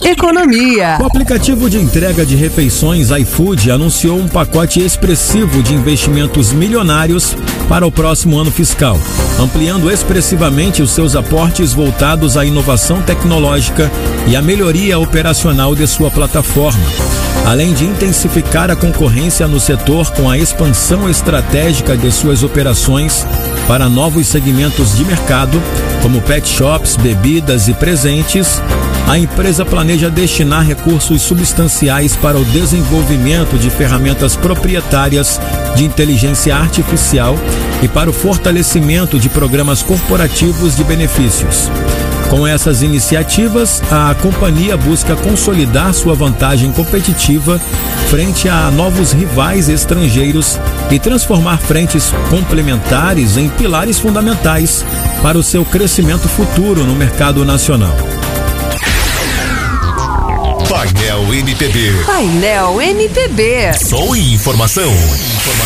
economia. O aplicativo de entrega de refeições iFood anunciou um pacote expressivo de investimentos milionários para o próximo ano fiscal, ampliando expressivamente os seus aportes voltados à inovação tecnológica e à melhoria operacional de sua plataforma, além de intensificar a concorrência no setor com a expansão estratégica de suas operações para novos segmentos de mercado, como pet shops, bebidas e presentes. A empresa planeja destinar recursos substanciais para o desenvolvimento de ferramentas proprietárias de inteligência artificial e para o fortalecimento de programas corporativos de benefícios. Com essas iniciativas, a companhia busca consolidar sua vantagem competitiva frente a novos rivais estrangeiros e transformar frentes complementares em pilares fundamentais para o seu crescimento futuro no mercado nacional. Painel MPB. Painel MPB. Som e informação.